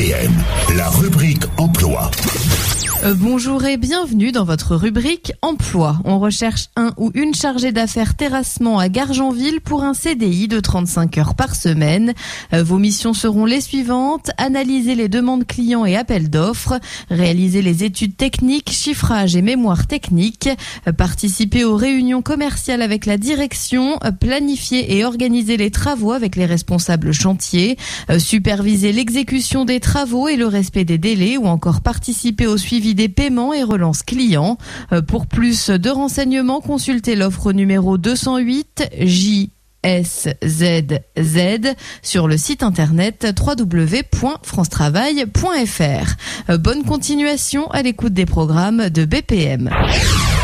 BPM, la rubrique emploi. Bonjour et bienvenue dans votre rubrique emploi. On recherche un ou une chargée d'affaires terrassement à Gargenville pour un CDI de 35 heures par semaine. Vos missions seront les suivantes: analyser les demandes clients et appels d'offres, réaliser les études techniques, chiffrage et mémoire technique, participer aux réunions commerciales avec la direction, planifier et organiser les travaux avec les responsables chantiers, superviser l'exécution des travaux et le respect des délais ou encore participer au suivi des paiements et relance clients. Pour plus de renseignements, consultez l'offre numéro 208 JSZZ sur le site internet www.francetravail.fr. Bonne continuation à l'écoute des programmes de BPM.